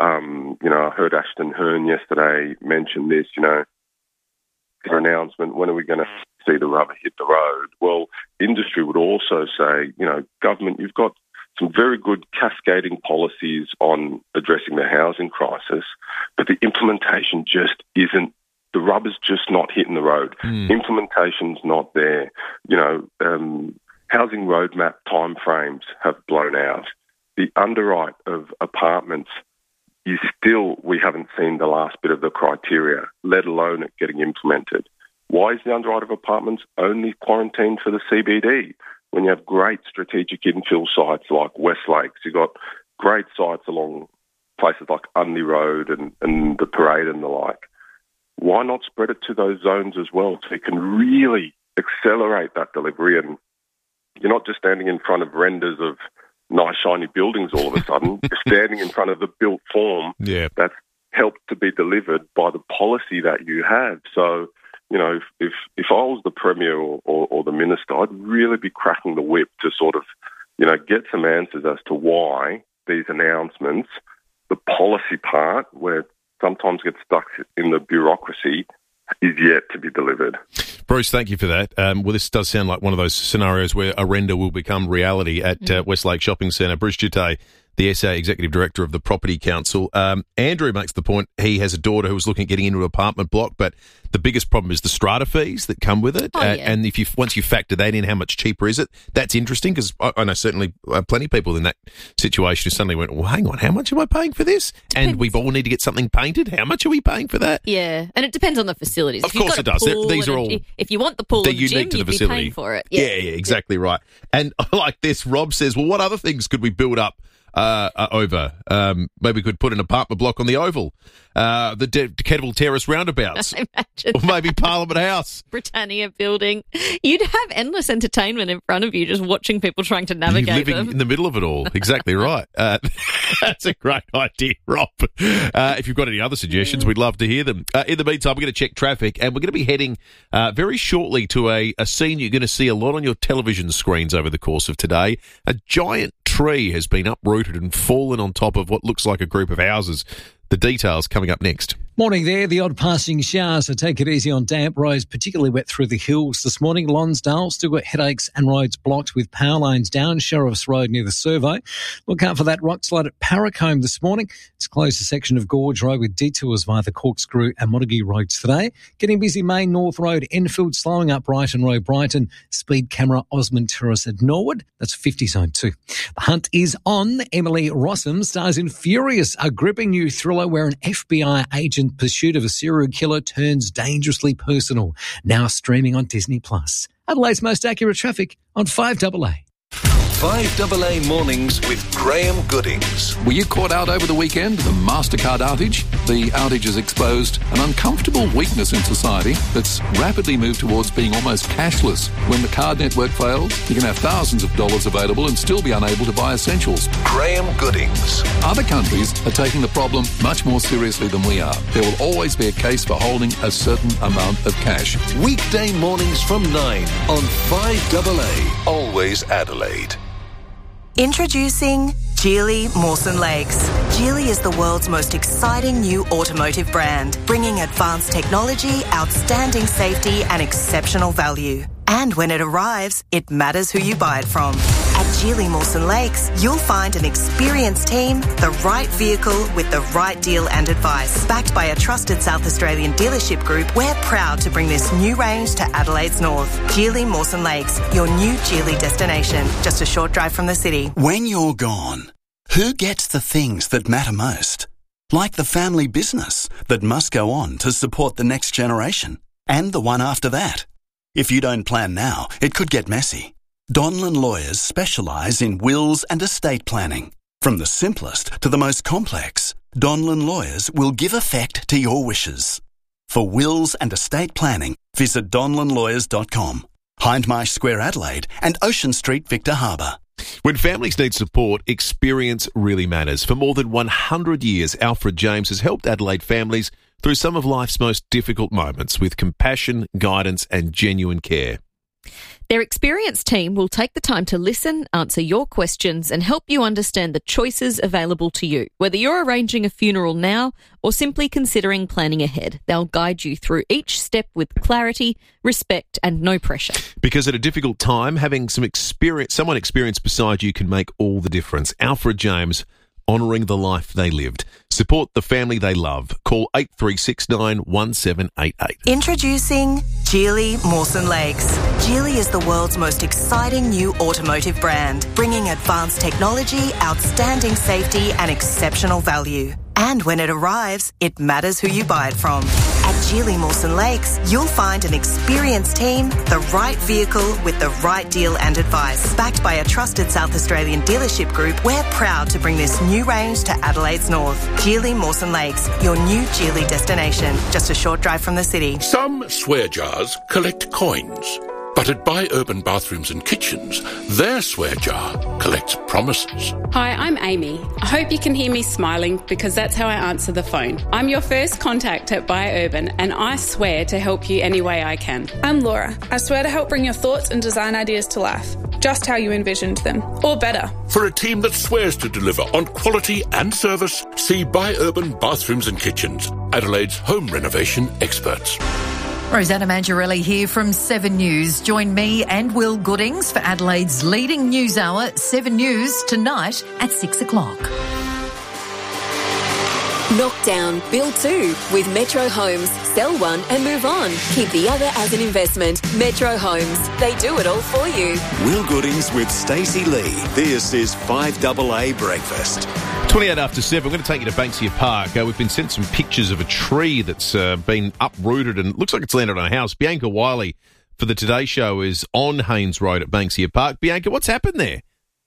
F: I heard Ashton Hearn yesterday mention this, their announcement, when are we going to see the rubber hit the road? Well, industry would also say, government, you've got some very good cascading policies on addressing the housing crisis, but the implementation just isn't, the rubber's just not hitting the road. Implementation's not there. Housing roadmap timeframes have blown out. The underwrite of apartments is still, we haven't seen the last bit of the criteria, let alone it getting implemented. Why is the underwrite of apartments only quarantined for the CBD? When you have great strategic infill sites like West Lakes, you've got great sites along places like Unley Road and the Parade and the like. Why not spread it to those zones as well so you can really accelerate that delivery, and you're not just standing in front of renders of nice shiny buildings all of a sudden. You're standing in front of the built form that's helped to be delivered by the policy that you have. So, if I was the Premier or the Minister, I'd really be cracking the whip to sort of, get some answers as to why these announcements, the policy part, where sometimes gets stuck in the bureaucracy, is yet to be delivered.
A: Bruce, thank you for that. Well, this does sound like one of those scenarios where a render will become reality at Westlake Shopping Centre. Bruce Jitte, the SA Executive Director of the Property Council. Andrew makes the point he has a daughter who was looking at getting into an apartment block, but the biggest problem is the strata fees that come with it. And once you factor that in, how much cheaper is it? That's interesting, because I know certainly plenty of people in that situation who suddenly went, well, hang on, how much am I paying for this? And we all need to get something painted. How much are we paying for that?
B: Yeah, and it depends on the facilities.
A: Of course it does. These are all...
B: If you want the pool or the gym, you'd be paying for it.
A: Yeah, exactly right. And I like this. Rob says, well, what other things could we build up over? Maybe we could put an apartment block on the Oval, the Kedville Terrace roundabouts, or maybe Parliament House,
B: Britannia building. You'd have endless entertainment in front of you, just watching people trying to navigate
A: living in the middle of it all. Exactly right. That's a great idea, Rob. If you've got any other suggestions, we'd love to hear them. In the meantime, we're going to check traffic, and we're going to be heading very shortly to a scene you're going to see a lot on your television screens over the course of today. A giant tree has been uprooted and fallen on top of what looks like a group of houses. The details coming up next.
C: Morning there. The odd passing shower, so take it easy on damp roads, particularly wet through the hills this morning. Lonsdale still got headaches and roads blocked with power lines down Sheriff's Road near the Servo. Look out for that rock slide at Parracombe this morning. It's closed a section of Gorge Road with detours via the Corkscrew and Montague roads today. Getting busy Main North Road, Enfield, slowing up Brighton Road, Brighton. Speed camera Osmond Terrace at Norwood. That's 50 zone 2. The hunt is on. Emily Rossum stars in Furious, a gripping new thriller where an FBI agent pursuit of a serial killer turns dangerously personal. Now streaming on Disney+. Adelaide's most accurate traffic on 5AA.
L: 5AA Mornings with Graham Goodings.
E: Were you caught out over the weekend? The MasterCard outage? The outage has exposed an uncomfortable weakness in society that's rapidly moved towards being almost cashless. When the card network fails, you can have thousands of dollars available and still be unable to buy essentials.
L: Graham Goodings.
E: Other countries are taking the problem much more seriously than we are. There will always be a case for holding a certain amount of cash.
L: Weekday mornings from 9 on 5AA. Always Adelaide.
H: Introducing Geely Mawson Lakes. Geely is the world's most exciting new automotive brand, bringing advanced technology, outstanding safety and exceptional value. And when it arrives, it matters who you buy it from. At Geely Mawson Lakes, you'll find an experienced team, the right vehicle with the right deal and advice. Backed by a trusted South Australian dealership group, we're proud to bring this new range to Adelaide's north. Geely Mawson Lakes, your new Geely destination, just a short drive from the city.
W: When you're gone, who gets the things that matter most? Like the family business that must go on to support the next generation and the one after that. If you don't plan now, it could get messy. Donlan Lawyers specialise in wills and estate planning. From the simplest to the most complex, Donlan Lawyers will give effect to your wishes. For wills and estate planning, visit donlanlawyers.com. Hindmarsh Square Adelaide and Ocean Street Victor Harbour.
A: When families need support, experience really matters. For more than 100 years, Alfred James has helped Adelaide families through some of life's most difficult moments with compassion, guidance and genuine care.
B: Their experienced team will take the time to listen, answer your questions and help you understand the choices available to you. Whether you're arranging a funeral now or simply considering planning ahead, they'll guide you through each step with clarity, respect and no pressure.
A: Because at a difficult time, having someone experienced beside you can make all the difference. Alfred James, honouring the life they lived. Support the family they love. Call 8369 1788.
H: Introducing Geely Mawson Lakes. Geely is the world's most exciting new automotive brand, bringing advanced technology, outstanding safety and exceptional value. And when it arrives, it matters who you buy it from. At Geely Mawson Lakes, you'll find an experienced team, the right vehicle with the right deal and advice. Backed by a trusted South Australian dealership group, we're proud to bring this new range to Adelaide's north. Geely Mawson Lakes, your new Geely destination, just a short drive from the city.
G: Some swear jars collect coins. But at Buy Urban Bathrooms and Kitchens, their swear jar collects promises.
J: Hi, I'm Amy. I hope you can hear me smiling because that's how I answer the phone. I'm your first contact at Buy Urban and I swear to help you any way I can.
K: I'm Laura. I swear to help bring your thoughts and design ideas to life, just how you envisioned them, or better.
G: For a team that swears to deliver on quality and service, see Buy Urban Bathrooms and Kitchens, Adelaide's home renovation experts.
X: Rosanna Mangiarelli here from 7 News. Join me and Will Goodings for Adelaide's leading news hour, 7 News, tonight at 6 o'clock.
I: Knock down, build two with Metro Homes. Sell one and move on. Keep the other as an investment. Metro Homes. They do it all for you.
V: Will Goodings with Stacey Lee. This is 5AA Breakfast.
A: 28 after 7, we're going to take you to Banksia Park. We've been sent some pictures of a tree that's been uprooted and looks like it's landed on a house. Bianca Wiley for the Today Show is on Haynes Road at Banksia Park. Bianca, what's happened there?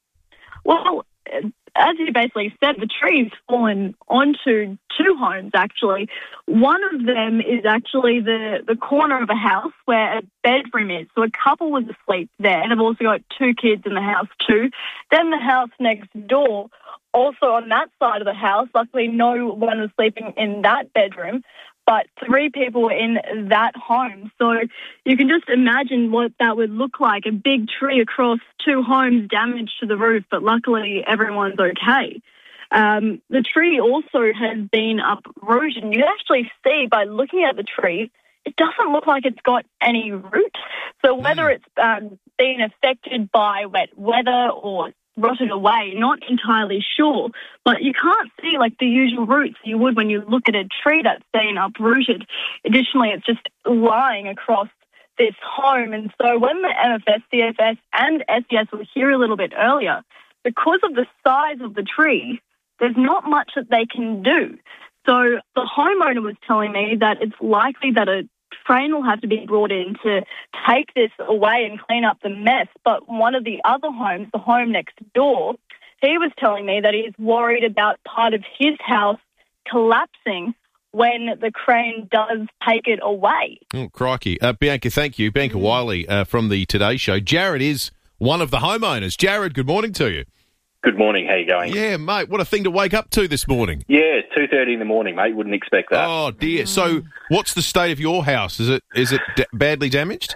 Y: Well, as you basically said, the tree's fallen onto two homes, actually. One of them is actually the corner of a house where a bedroom is. So a couple was asleep there. They've also got two kids in the house too. Then the house next door, also on that side of the house, luckily no one was sleeping in that bedroom, but three people were in that home. So you can just imagine what that would look like, a big tree across two homes, damage to the roof, but luckily everyone's okay. The tree also has been uprooted, and you can actually see by looking at the tree, it doesn't look like it's got any roots. So whether it's been affected by wet weather or rotted away, not entirely sure, but you can't see like the usual roots you would when you look at a tree that's been uprooted. Additionally, it's just lying across this home, and so when the MFS, CFS and SES were here a little bit earlier, because of the size of the tree, there's not much that they can do. So the homeowner was telling me that it's likely that a crane will have to be brought in to take this away and clean up the mess. But one of the other homes, the home next door, he was telling me that he's worried about part of his house collapsing when the crane does take it away.
A: Oh, crikey. Bianca, thank you. Bianca Wiley from the Today Show. Jared is one of the homeowners. Jared, good morning to you.
Z: Good morning. How you going?
A: Yeah, mate. What a thing to wake up to this morning.
Z: Yeah, 2:30 in the morning, mate. Wouldn't expect that.
A: Oh, dear. So what's the state of your house? Is it badly damaged?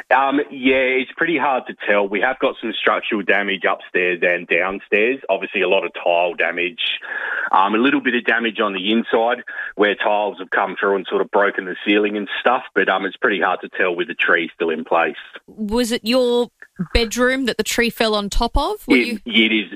Z: Yeah, it's pretty hard to tell. We have got some structural damage upstairs and downstairs. Obviously, a lot of tile damage. A little bit of damage on the inside where tiles have come through and sort of broken the ceiling and stuff. But it's pretty hard to tell with the tree still in place.
B: Was it your bedroom that the tree fell on top of?
Z: It is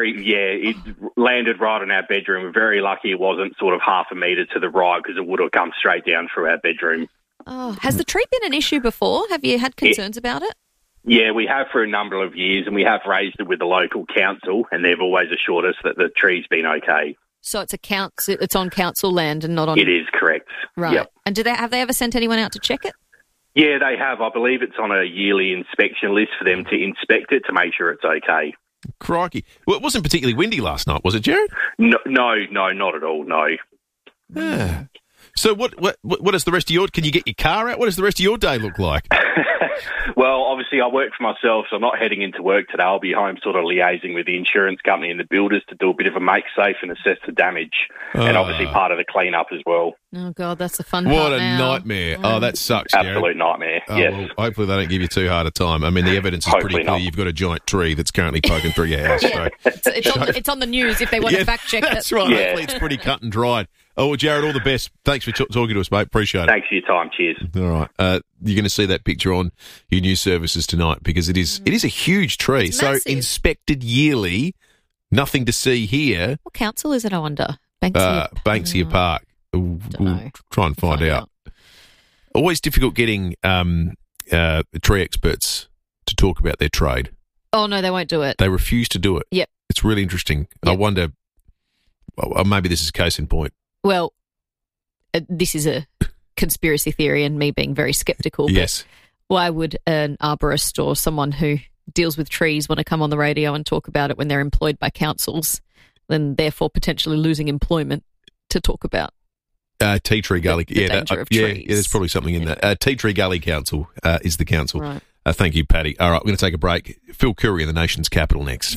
Z: it landed right on our bedroom. We're very lucky it wasn't sort of half a metre to the right because it would have come straight down through our bedroom.
B: Oh, has the tree been an issue before? Have you had concerns about it?
Z: Yeah, we have for a number of years, and we have raised it with the local council, and they've always assured us that the tree's been okay.
B: So it's on council land and not on...
Z: It is, correct.
B: Right.
Z: Yep.
B: And have they ever sent anyone out to check it?
Z: Yeah, they have. I believe it's on a yearly inspection list for them to inspect it to make sure it's okay.
A: Crikey. Well, it wasn't particularly windy last night, was it, Jared?
Z: No, not at all, no.
A: Yeah. So what is the rest of your... Can you get your car out? What does the rest of your day look like?
Z: Well, obviously, I work for myself, so I'm not heading into work today. I'll be home sort of liaising with the insurance company and the builders to do a bit of a make-safe and assess the damage, and obviously part of the clean-up as well.
B: Oh, God, that's the fun
A: What
B: part
A: a
B: now.
A: nightmare. Oh, that sucks, Jared.
Z: Absolute nightmare,
A: Oh,
Z: yes.
A: well, hopefully they don't give you too hard a time. I mean, the evidence is pretty
Z: Hopefully
A: clear.
Z: not.
A: You've got a giant tree that's currently poking through your house. So.
B: It's on the news if they want to fact-check it.
A: That's right. Hopefully it's pretty cut and dried. Oh, well, Jared, all the best. Thanks for talking to us, mate. Appreciate it.
Z: Thanks for your time. Cheers.
A: All right. You're going to see that picture on your news services tonight because it is a huge tree.
B: It's
A: so
B: massive.
A: inspected yearly, nothing to see here.
B: What council is it, I wonder? Banksia
A: Banksia Park. We'll try and find out. Always difficult getting tree experts to talk about their trade.
B: Oh, no, they won't do it.
A: They refuse to do it.
B: Yep.
A: It's really interesting. I wonder, well, maybe this is case in point.
B: Well, this is a conspiracy theory and me being very sceptical.
A: Yes.
B: But why would an arborist or someone who deals with trees want to come on the radio and talk about it when they're employed by councils, then therefore potentially losing employment to talk about?
A: Tea Tree Gully.
B: The danger of trees.
A: Yeah, there's probably something in that. Tea Tree Gully Council is the council.
B: Right.
A: Thank you, Paddy. All right, we're going to take a break. Phil Curry in the nation's capital next.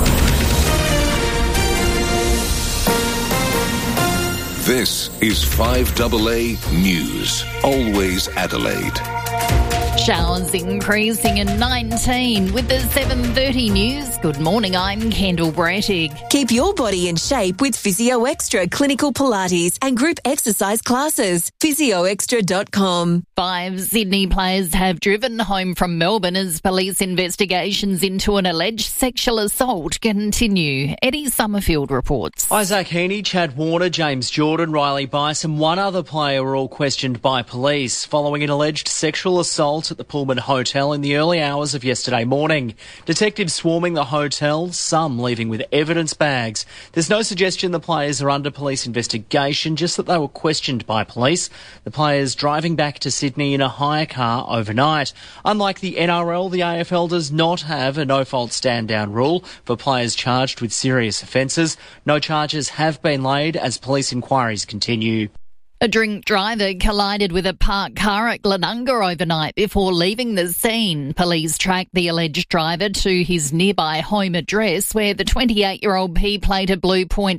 L: This is 5AA News. Always Adelaide.
M: Showers increasing in 19 with the 7:30 news. Good morning, I'm Kendall Brettig.
I: Keep your body in shape with Physio Extra clinical Pilates and group exercise classes. PhysioExtra.com.
M: 5 Sydney players have driven home from Melbourne as police investigations into an alleged sexual assault continue. Eddie Summerfield reports.
N: Isaac Heaney, Chad Warner, James Jordan, Riley Bice and one other player were all questioned by police following an alleged sexual assault at the Pullman Hotel in the early hours of yesterday morning. Detectives swarming the hotel, some leaving with evidence bags. There's no suggestion the players are under police investigation, just that they were questioned by police. The players driving back to Sydney in a hire car overnight. Unlike the NRL, the AFL does not have a no-fault stand-down rule for players charged with serious offences. No charges have been laid as police inquiries continue.
M: A drink driver collided with a parked car at Glenunga overnight before leaving the scene. Police tracked the alleged driver to his nearby home address where the 28-year-old P-plated Blue Point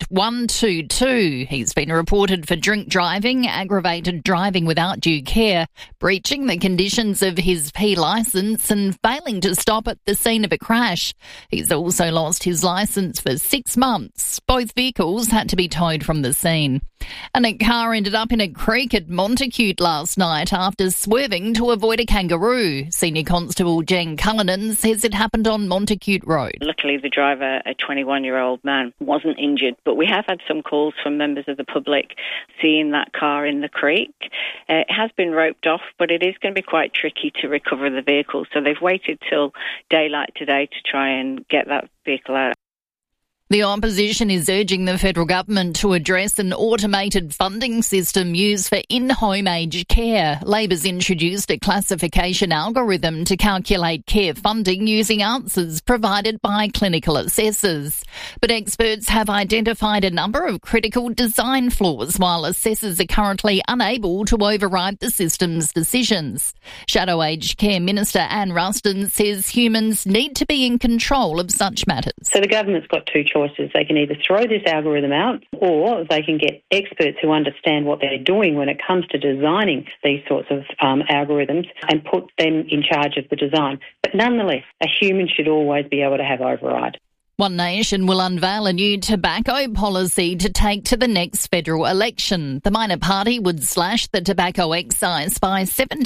M: 122. He's been reported for drink driving, aggravated driving without due care, breaching the conditions of his P licence and failing to stop at the scene of a crash. He's also lost his licence for 6 months. Both vehicles had to be towed from the scene. And a car ended up in a creek at Montacute last night after swerving to avoid a kangaroo. Senior Constable Jen Cullinan says it happened on Montacute Road.
O: Luckily, the driver, a 21-year-old man, wasn't injured, but we have had some calls from members of the public seeing that car in the creek. It has been roped off, but it is going to be quite tricky to recover the vehicle, so they've waited till daylight today to try and get that vehicle out.
M: The opposition is urging the federal government to address an automated funding system used for in-home aged care. Labor's introduced a classification algorithm to calculate care funding using answers provided by clinical assessors. But experts have identified a number of critical design flaws, while assessors are currently unable to override the system's decisions. Shadow Aged Care Minister Anne Ruston says humans need to be in control of such matters.
P: So the government's got two choices. They can either throw this algorithm out or they can get experts who understand what they're doing when it comes to designing these sorts of algorithms and put them in charge of the design. But nonetheless, a human should always be able to have override.
M: One Nation will unveil a new tobacco policy to take to the next federal election. The minor party would slash the tobacco excise by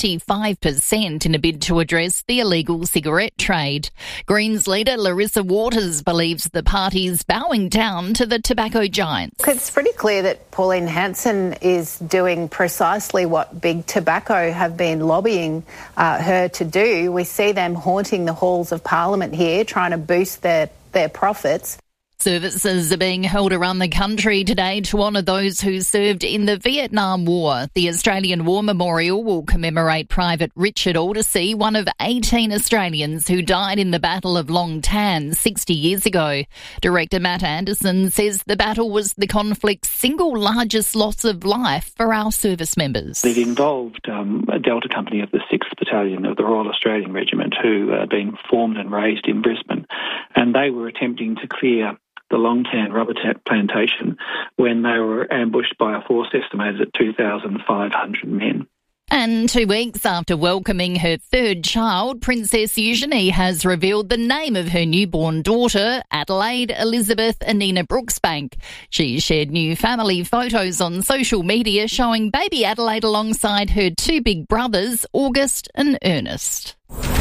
M: 75% in a bid to address the illegal cigarette trade. Greens leader Larissa Waters believes the party's bowing down to the tobacco giants.
Q: It's pretty clear that Pauline Hanson is doing precisely what Big Tobacco have been lobbying her to do. We see them haunting the halls of Parliament here, trying to boost their profits.
M: Services are being held around the country today to honour those who served in the Vietnam War. The Australian War Memorial will commemorate Private Richard Aldersey, one of 18 Australians who died in the Battle of Long Tan 60 years ago. Director Matt Anderson says the battle was the conflict's single largest loss of life for our service members.
D: It involved a Delta Company of the 6th Battalion of the Royal Australian Regiment who had been formed and raised in Brisbane, and they were attempting to clear the Long Tan rubber plantation when they were ambushed by a force estimated at 2,500 men.
M: And 2 weeks after welcoming her third child, Princess Eugenie has revealed the name of her newborn daughter, Adelaide Elizabeth Anina Brooksbank. She shared new family photos on social media showing baby Adelaide alongside her 2 big brothers, August and Ernest.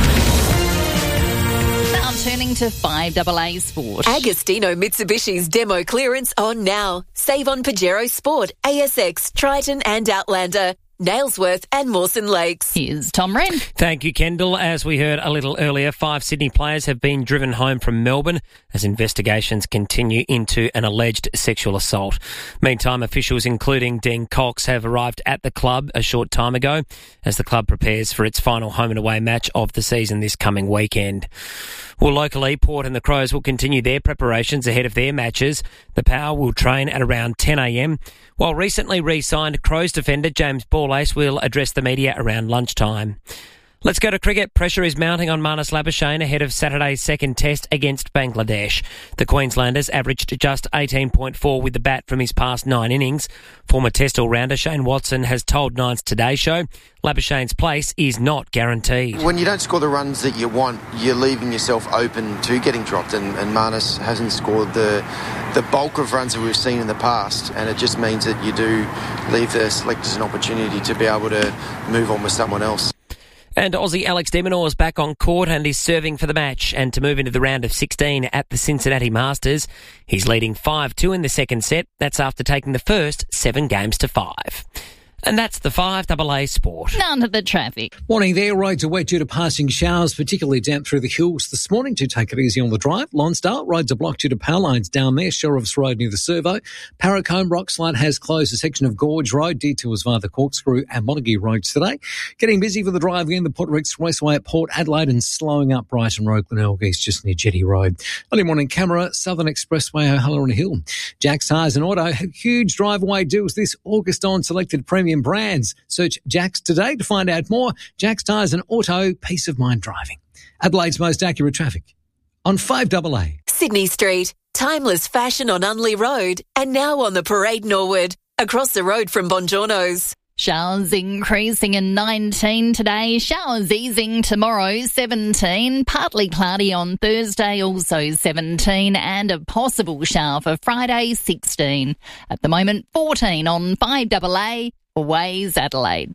M: Now turning to 5AA Sport.
I: Agostino Mitsubishi's demo clearance on now. Save on Pajero Sport, ASX, Triton and Outlander, Nailsworth and Mawson Lakes.
M: Here's Tom Wren.
F: Thank you, Kendall. As we heard a little earlier, 5 Sydney players have been driven home from Melbourne as investigations continue into an alleged sexual assault. Meantime, officials including Dean Cox have arrived at the club a short time ago as the club prepares for its final home and away match of the season this coming weekend. Well, locally, Port and the Crows will continue their preparations ahead of their matches. The Power will train at around 10 a.m, while recently re-signed Crows defender James Borlase will address the media around lunchtime. Let's go to cricket. Pressure is mounting on Marnus Labuschagne ahead of Saturday's second test against Bangladesh. The Queenslanders averaged just 18.4 with the bat from his past 9 innings. Former Test all-rounder Shane Watson has told Nine's Today Show Labuschagne's place is not guaranteed.
R: When you don't score the runs that you want, you're leaving yourself open to getting dropped, and Marnus hasn't scored the bulk of runs that we've seen in the past, and it just means that you do leave the selectors an opportunity to be able to move on with someone else.
F: And Aussie Alex de Minaur is back on court and is serving for the match and to move into the round of 16 at the Cincinnati Masters. He's leading 5-2 in the second set. That's after taking the first 7 games to 5. And that's the 5AA Sport.
M: None of the traffic.
C: Morning there. Roads are wet due to passing showers, particularly damp through the hills this morning. Do take it easy on the drive. Lonsdale, roads are blocked due to power lines down there. Sheriff's Road near the Servo. Parracombe, Rockslide has closed a section of Gorge Road. Detours via the Corkscrew and Montague roads today. Getting busy for the drive again. The Port Expressway at Port Adelaide and slowing up Brighton Road, Glenelg East just near Jetty Road. Early morning camera, Southern Expressway, O'Halloran Hill. Jack's Tyres and Auto have huge drive-away deals this August on selected premium brands. Search Jack's today to find out more. Jack's Tyres and Auto, peace of mind driving. Adelaide's most accurate traffic on 5AA.
I: Sydney Street, timeless fashion on Unley Road and now on the Parade Norwood, across the road from Bongiorno's.
M: Showers increasing in 19 today. Showers easing tomorrow, 17. Partly cloudy on Thursday, also 17. And a possible shower for Friday, 16. At the moment, 14 on 5AA for Waze Adelaide.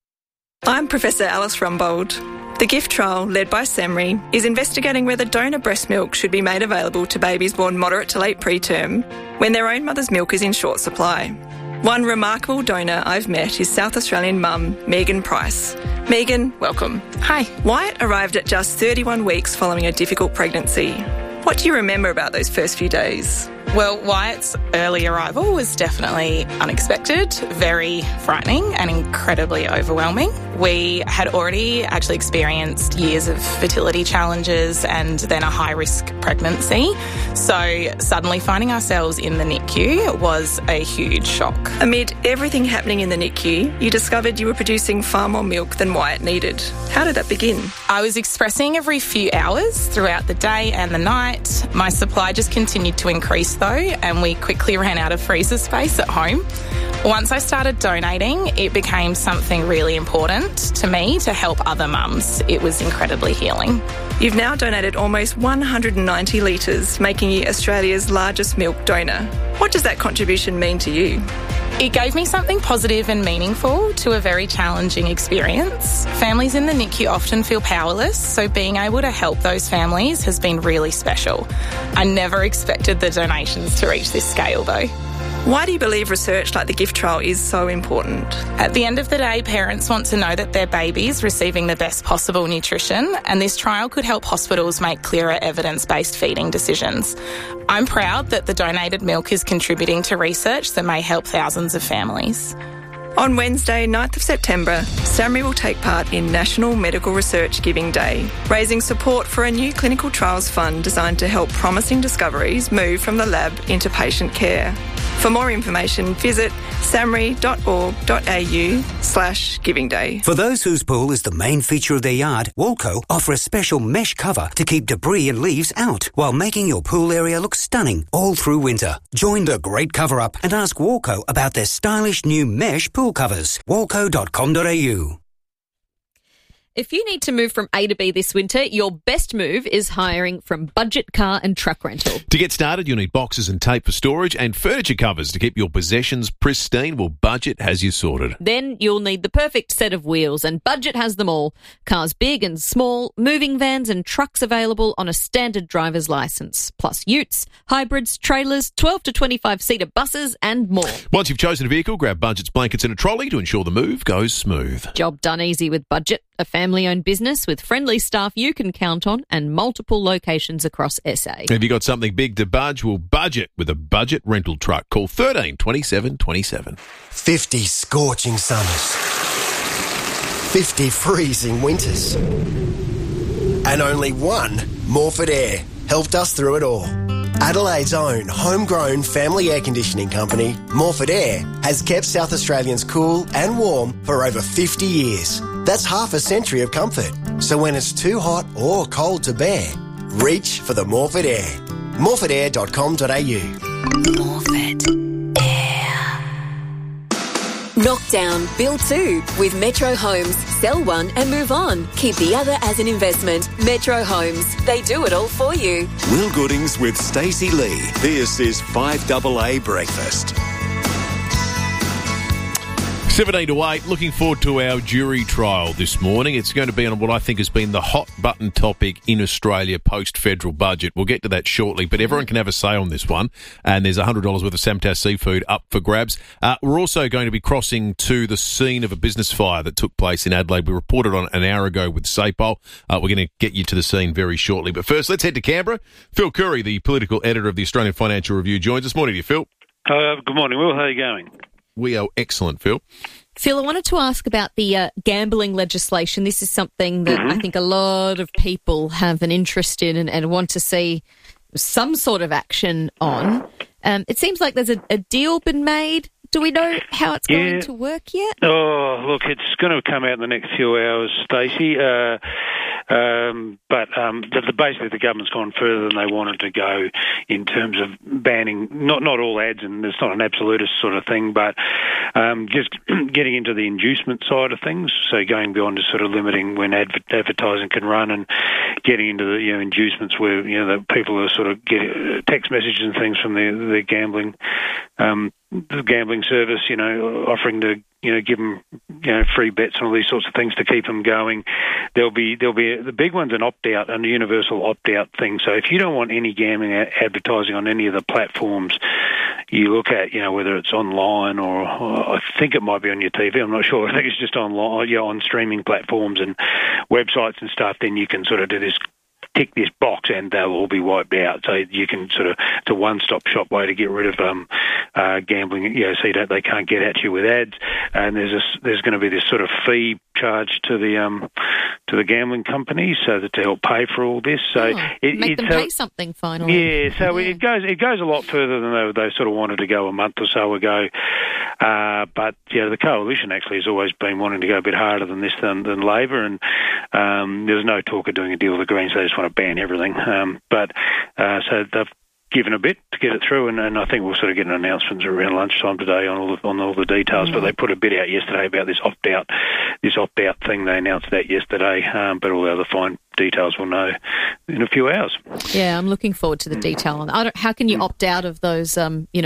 S: I'm Professor Alice Rumbold. The GIFT trial, led by SEMRI, is investigating whether donor breast milk should be made available to babies born moderate to late preterm when their own mother's milk is in short supply. One remarkable donor I've met is South Australian mum, Megan Price. Megan, welcome.
T: Hi.
S: Wyatt arrived at just 31 weeks following a difficult pregnancy. What do you remember about those first few days?
T: Well, Wyatt's early arrival was definitely unexpected, very frightening and incredibly overwhelming. We had already actually experienced years of fertility challenges and then a high-risk pregnancy. So suddenly finding ourselves in the NICU was a huge shock.
S: Amid everything happening in the NICU, you discovered you were producing far more milk than Wyatt needed. How did that begin?
T: I was expressing every few hours throughout the day and the night. My supply just continued to increase though, and we quickly ran out of freezer space at home. Once I started donating, it became something really important to me to help other mums. It was incredibly healing.
S: You've now donated almost 190 litres, making you Australia's largest milk donor. What does that contribution mean to you?
T: It gave me something positive and meaningful to a very challenging experience. Families in the NICU often feel powerless, so being able to help those families has been really special. I never expected the donations to reach this scale though.
S: Why do you believe research like the gift trial is so important?
T: At the end of the day, parents want to know that their baby's receiving the best possible nutrition, and this trial could help hospitals make clearer evidence-based feeding decisions. I'm proud that the donated milk is contributing to research that may help thousands of families.
S: On Wednesday, 9th of September, SAMRI will take part in National Medical Research Giving Day, raising support for a new clinical trials fund designed to help promising discoveries move from the lab into patient care. For more information, visit samri.org.au/giving day.
E: For those whose pool is the main feature of their yard, Walco offer a special mesh cover to keep debris and leaves out while making your pool area look stunning all through winter. Join the great cover-up and ask Walco about their stylish new mesh pool covers. walco.com.au.
B: If you need to move from A to B this winter, your best move is hiring from Budget Car and Truck Rental.
A: To get started, you'll need boxes and tape for storage and furniture covers to keep your possessions pristine. Well, Budget has you sorted.
B: Then you'll need the perfect set of wheels, and Budget has them all. Cars big and small, moving vans and trucks available on a standard driver's licence, plus utes, hybrids, trailers, 12 to 25-seater buses and more.
A: Once you've chosen a vehicle, grab Budget's blankets and a trolley to ensure the move goes smooth.
B: Job done easy with Budget, a family-owned business with friendly staff you can count on and multiple locations across SA.
A: Have you got something big to budge? Well, budget with a Budget rental truck. Call 13 27 27.
H: 50 scorching summers. 50 freezing winters. And only one Morford Air helped us through it all. Adelaide's own homegrown family air conditioning company, Morford Air, has kept South Australians cool and warm for over 50 years. That's half a century of comfort. So when it's too hot or cold to bear, reach for the Morford Air. morfordair.com.au.
I: Morford Air. Knockdown, build 2 with Metro Homes. Sell one and move on. Keep the other as an investment. Metro Homes. They do it all for you.
V: Will Goodings with Stacey Lee. This is 5AA Breakfast.
A: 17 to 8, looking forward to our jury trial this morning. It's going to be on what I think has been the hot button topic in Australia post-federal budget. We'll get to that shortly, but everyone can have a say on this one, and there's $100 worth of Samtas seafood up for grabs. We're also going to be crossing to the scene of a business fire that took place in Adelaide. We reported on an hour ago with SAPOL. We're going to get you to the scene very shortly. But first, let's head to Canberra. Phil Curry, the political editor of the Australian Financial Review, joins us. Morning to you, Phil.
J: Good morning, Will. How are you going?
A: We are excellent, Phil.
B: Phil, I wanted to ask about the gambling legislation. This is something that I think a lot of people have an interest in and want to see some sort of action on. It seems like there's a deal been made. Do we know how it's going to work yet?
J: Oh, look, it's going to come out in the next few hours, Stacey. But basically the government's gone further than they wanted to go in terms of banning, not all ads, and it's not an absolutist sort of thing, but just getting into the inducement side of things, so going beyond just sort of limiting when advertising can run and getting into the inducements where the people are sort of getting text messages and things from the gambling service, offering to give them free bets and all these sorts of things to keep them going. There'll be the big one's an opt-out, a universal opt-out thing. So if you don't want any gambling advertising on any of the platforms you look at, whether it's online or I think it might be on your TV, I'm not sure. I think it's just online, on streaming platforms and websites and stuff, then you can sort of do this, tick this box and they'll all be wiped out. So you can it's a one-stop shop way to get rid of gambling, so they can't get at you with ads. And there's going to be this sort of fee charged to the gambling companies so that to help pay for all this. So
B: make them pay something finally.
J: Yeah, so it goes a lot further than they sort of wanted to go a month or so ago. But the coalition actually has always been wanting to go a bit harder than this than Labor, and there's no talk of doing a deal with the Greens. They just want to ban everything. So they've given a bit to get it through, and I think we'll sort of get an announcement around lunchtime today on all the details. But they put a bit out yesterday about this opt-out thing. They announced that yesterday, but all the other fine details we'll know in a few hours.
B: Yeah, I'm looking forward to the detail on that. How can you opt out of those,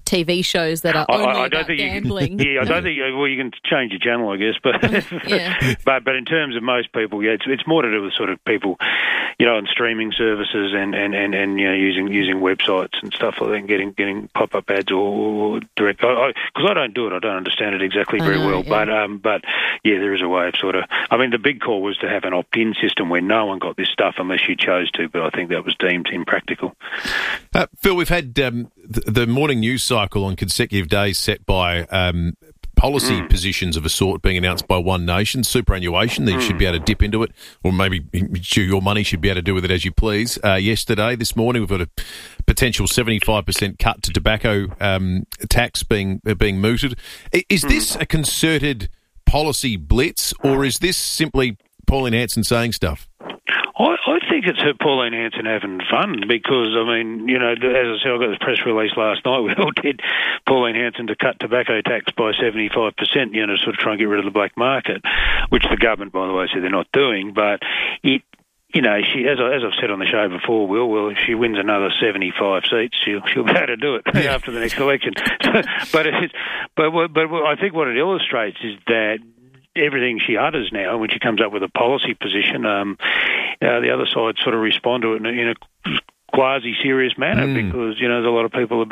B: TV shows that are only about gambling.
J: I don't think. Well, you can change your channel, I guess, but but in terms of most people, it's more to do with sort of people, on streaming services and using websites and stuff like that, and getting pop-up ads or direct. Because I don't do it, I don't understand it exactly very well. Yeah. But there is a way of sort of. I mean, the big call was to have an opt-in system where no one got this stuff unless you chose to. But I think that was deemed impractical.
A: Phil, we've had the morning news cycle on consecutive days set by policy positions of a sort being announced by One Nation, superannuation, that you should be able to dip into it, or maybe your money should be able to do with it as you please. Yesterday, this morning, we've got a potential 75% cut to tobacco tax being mooted. Is this a concerted policy blitz, or is this simply Pauline Hanson saying stuff?
J: I think it's Pauline Hanson having fun because, I mean, as I said, I got this press release last night. We all did Pauline Hanson to cut tobacco tax by 75%, to sort of try and get rid of the black market, which the government, by the way, said they're not doing. But she, as I've said on the show before, Will, if she wins another 75 seats, she'll be able to do it after the next election. But I think what it illustrates is that everything she utters now, when she comes up with a policy position, the other side sort of respond to it in a quasi-serious manner because, there's a lot of people